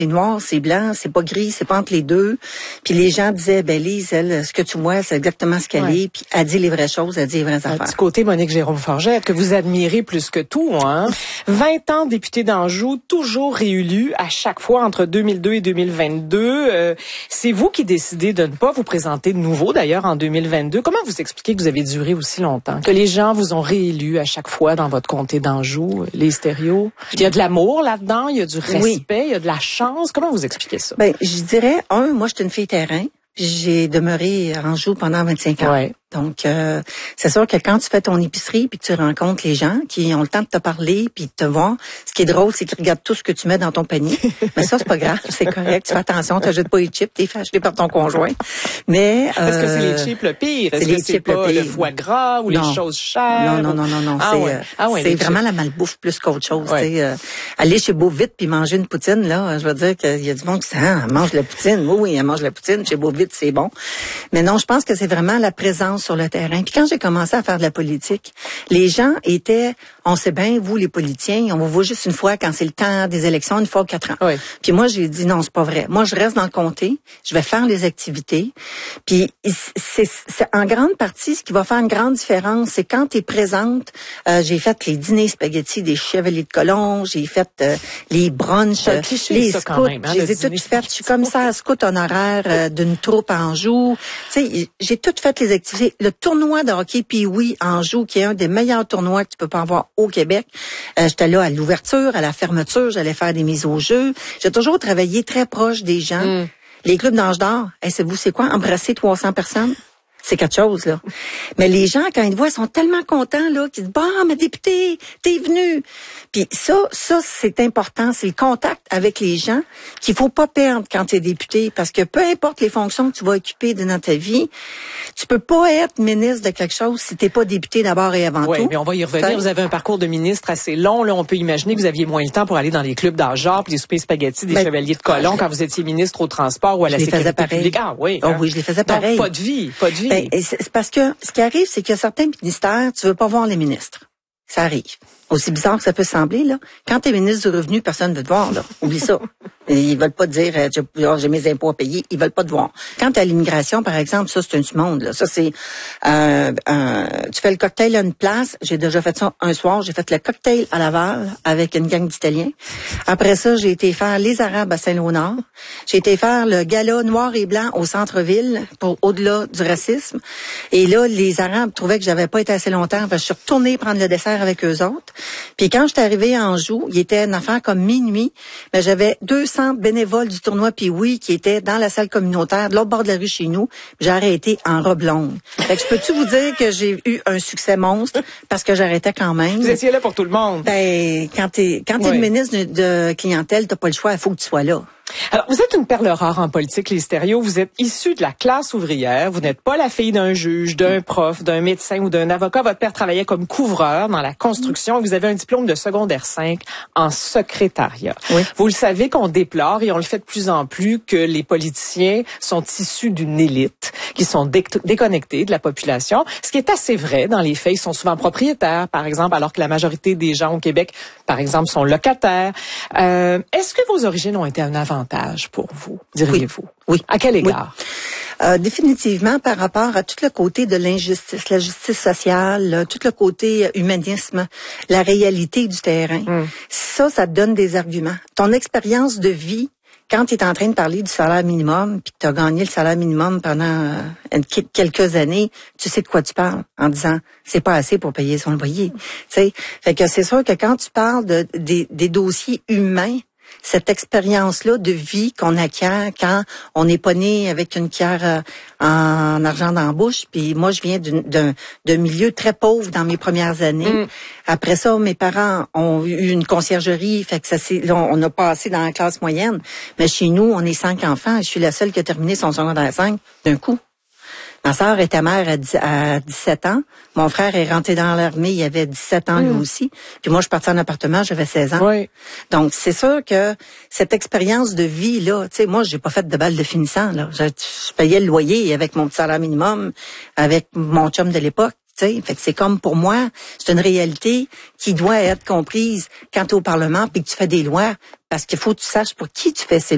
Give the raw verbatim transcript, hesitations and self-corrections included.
C'est noir, c'est blanc, c'est pas gris, c'est pas entre les deux. Puis les gens disaient, ben Lise, elle, ce que tu vois, c'est exactement ce qu'elle ouais. est. Puis elle dit les vraies choses, elle dit les vraies affaires. Un petit côté Monique Jérôme-Forget, que vous admirez plus que tout, hein? vingt ans députée d'Anjou, toujours réélue à chaque fois entre deux mille deux et deux mille vingt-deux. Euh, c'est vous qui décidez de ne pas vous présenter de nouveau, d'ailleurs, en deux mille vingt-deux. Comment vous expliquez que vous avez duré aussi longtemps? Que les gens vous ont réélu à chaque fois dans votre comté d'Anjou, les stéréos? Il y a de l'amour là-dedans, il y a du respect, oui. il y a de la chance. Comment vous expliquez ça? Ben, je dirais, un, moi, je suis une fille terrain. J'ai demeuré à Anjou pendant vingt-cinq ans. Ouais. Donc, euh, c'est sûr que quand tu fais ton épicerie puis que tu rencontres les gens qui ont le temps de te parler puis de te voir, ce qui est drôle, c'est qu'ils regardent tout ce que tu mets dans ton panier. Mais ça, c'est pas grave, c'est correct. Tu fais attention, tu jettes pas les chips, t'es fait acheter par ton conjoint. Mais euh, est-ce que c'est les chips le pire? Est-ce c'est que c'est pas le, le foie gras ou non. les choses chères? Non, non, non, non, non. Ah c'est ouais. euh, ah ouais, c'est vraiment chips. La malbouffe plus qu'autre chose. Ouais. Euh, aller chez Beau Vite puis manger une poutine, là, je veux dire qu'il y a du monde qui dit ah, elle mange la poutine. Oui, oui, elle mange la poutine. Chez Beau Vite, c'est bon. Mais non, je pense que c'est vraiment la présence sur le terrain. Puis quand j'ai commencé à faire de la politique, les gens étaient, on sait bien, vous les politiciens, on vous voit juste une fois quand c'est le temps des élections, une fois ou quatre ans. Oui. Puis moi, j'ai dit non, c'est pas vrai. Moi, je reste dans le comté, je vais faire les activités. Puis c'est, c'est en grande partie ce qui va faire une grande différence, c'est quand tu es présente. Euh, j'ai fait les dîners spaghettis des Chevaliers de Colomb, j'ai fait euh, les brunchs, euh, les scouts, même, hein, je les ai toutes faites. Je suis commissaire scout honoraire euh, d'une troupe à Anjou. Tu sais, j'ai toutes fait les activités. Le tournoi de hockey Pee-Wee Anjou, qui est un des meilleurs tournois que tu peux pas avoir au Québec. Euh, j'étais là à l'ouverture, à la fermeture, j'allais faire des mises au jeu. J'ai toujours travaillé très proche des gens. Mm. Les clubs d'Ange d'Or, hey, c'est vous, c'est quoi? Embrasser trois cents personnes? C'est quelque chose, là. Mais les gens, quand ils te voient, ils sont tellement contents, là, qu'ils disent, bah, ma députée, t'es venue. Puis ça, ça, c'est important. C'est le contact avec les gens qu'il faut pas perdre quand t'es député. Parce que peu importe les fonctions que tu vas occuper dans ta vie, tu peux pas être ministre de quelque chose si t'es pas député d'abord et avant ouais, tout. Oui, mais on va y revenir. Ça... Vous avez un parcours de ministre assez long, là. On peut imaginer que vous aviez moins le temps pour aller dans les clubs d'Argent, puis les soupers spaghettis des ben, Chevaliers de Colomb quand vous étiez ministre au transport ou à la sécurité publique. Ah oui. Oh hein? Oui, je les faisais pareil. Donc, pas de vie, pas de vie. Ben, c'est parce que ce qui arrive, c'est qu'il y a certains ministères, tu veux pas voir les ministres. Ça arrive. Aussi bizarre que ça peut sembler, là. Quand t'es ministre du Revenu, personne ne veut te voir, là. Oublie ça. Ils veulent pas te dire, euh, j'ai mes impôts à payer. Ils veulent pas te voir. Quand t'es à l'immigration, par exemple, ça, c'est un monde, là. Ça, c'est, euh, euh, tu fais le cocktail à une place. J'ai déjà fait ça un soir. J'ai fait le cocktail à Laval avec une gang d'Italiens. Après ça, j'ai été faire les Arabes à Saint-Léonard. J'ai été faire le gala noir et blanc au centre-ville pour au-delà du racisme. Et là, les Arabes trouvaient que j'avais pas été assez longtemps. Parce que je suis retournée prendre le dessert avec eux autres. Puis quand je suis arrivée à Anjou, il était une affaire comme minuit, mais j'avais deux cents bénévoles du tournoi Pee-Wee qui étaient dans la salle communautaire de l'autre bord de la rue chez nous. J'ai arrêté en robe longue. Fait que je peux-tu vous dire que j'ai eu un succès monstre parce que j'arrêtais quand même. Vous étiez là pour tout le monde. Ben, quand t'es, quand t'es oui. le ministre de, de clientèle, t'as pas le choix, il faut que tu sois là. Alors, vous êtes une perle rare en politique, les stéréos. Vous êtes issu de la classe ouvrière. Vous n'êtes pas la fille d'un juge, d'un prof, d'un médecin ou d'un avocat. Votre père travaillait comme couvreur dans la construction et vous avez un diplôme de secondaire cinq en secrétariat. Oui. Vous le savez qu'on déplore et on le fait de plus en plus que les politiciens sont issus d'une élite, qui sont dé- déconnectés de la population. Ce qui est assez vrai dans les faits. Ils sont souvent propriétaires, par exemple, alors que la majorité des gens au Québec, par exemple, sont locataires. Euh, est-ce que vos origines ont été un avantage pour vous, diriez-vous? Oui. oui. À quel égard? Oui. Euh, définitivement par rapport à tout le côté de l'injustice, la justice sociale, tout le côté humanisme, la réalité du terrain. Mm. Ça, ça te donne des arguments. Ton expérience de vie, quand tu es en train de parler du salaire minimum, puis que tu as gagné le salaire minimum pendant euh, quelques années, tu sais de quoi tu parles en disant c'est pas assez pour payer son loyer. Tu sais, fait que c'est sûr que quand tu parles de, des, des dossiers humains, cette expérience-là de vie qu'on acquiert quand on n'est pas né avec une cuillère euh, en argent dans la bouche. Puis moi, je viens d'un, d'un, d'un milieu très pauvre dans mes premières années. Mm. Après ça, mes parents ont eu une conciergerie, fait que ça c'est, là, on a passé dans la classe moyenne. Mais chez nous, on est cinq enfants. Je suis la seule qui a terminé son secondaire cinq d'un coup. Ma sœur était mère à dix-sept ans. Mon frère est rentré dans l'armée, il avait dix-sept ans mmh. lui aussi. Puis moi, je suis partie en appartement, j'avais seize ans. Oui. Donc, c'est sûr que cette expérience de vie-là, tu sais, moi, j'ai pas fait de balle de finissant, là. Je, je payais le loyer avec mon petit salaire minimum, avec mon chum de l'époque. Fait que c'est comme pour moi, c'est une réalité qui doit être comprise quand tu es au Parlement puis que tu fais des lois, parce qu'il faut que tu saches pour qui tu fais ces lois.